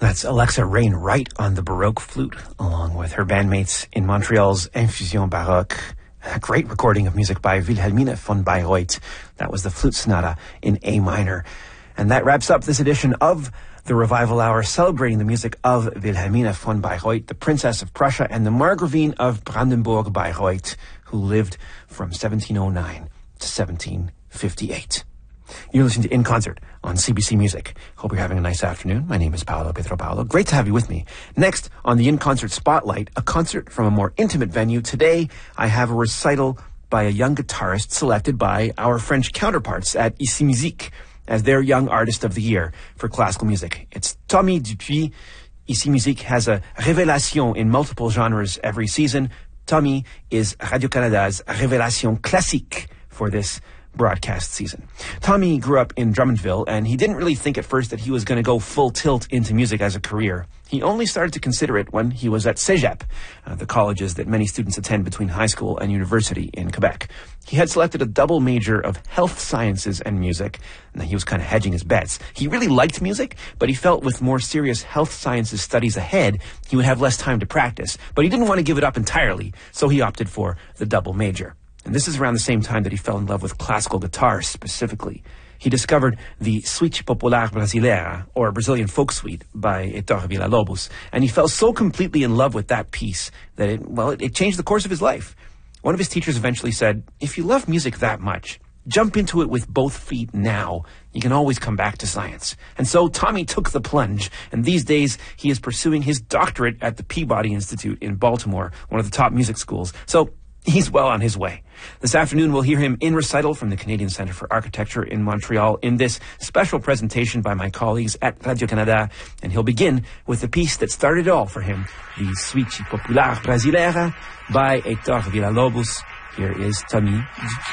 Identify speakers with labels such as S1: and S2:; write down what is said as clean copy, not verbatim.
S1: That's Alexa Rain-Wright on the Baroque flute, along with her bandmates in Montreal's Infusion Baroque. A great recording of music by Wilhelmine von Bayreuth. That was the Flute Sonata in A minor. And that wraps up this edition of the Revival Hour, celebrating the music of Wilhelmine von Bayreuth, the Princess of Prussia, and the Margravine of Brandenburg-Bayreuth, who lived from 1709 to 1758. You're listening to In Concert on CBC Music. Hope you're having a nice afternoon. My name is Paolo Pietro-Paolo. Great to have you with me. Next on the In Concert Spotlight, a concert from a more intimate venue. Today, I have a recital by a young guitarist selected by our French counterparts at Ici Musique as their Young Artist of the Year for classical music. It's Tommy Dupuis. Ici Musique has a révélation in multiple genres every season. Tommy is Radio-Canada's révélation classique for this broadcast season. Tommy grew up in Drummondville, and he didn't really think at first that he was going to go full tilt into music as a career. He only started to consider it when he was at Cégep, the colleges that many students attend between high school and university in Quebec. He had selected a double major of health sciences and music, and he was kind of hedging his bets. He really liked music, but he felt with more serious health sciences studies ahead, he would have less time to practice. But he didn't want to give it up entirely, so he opted for the double major. And this is around the same time that he fell in love with classical guitar specifically. He discovered the Suite Popular Brasileira, or Brazilian Folk Suite, by Heitor Villa-Lobos. And he fell so completely in love with that piece that it changed the course of his life. One of his teachers eventually said, if you love music that much, jump into it with both feet now. You can always come back to science. And so Tommy took the plunge, and these days he is pursuing his doctorate at the Peabody Institute in Baltimore, one of the top music schools. So he's well on his way. This afternoon, we'll hear him in recital from the Canadian Centre for Architecture in Montreal in this special presentation by my colleagues at Radio-Canada. And he'll begin with the piece that started it all for him, the Suite Popular Brasileira by Heitor Villa-Lobos. Here is Tommy.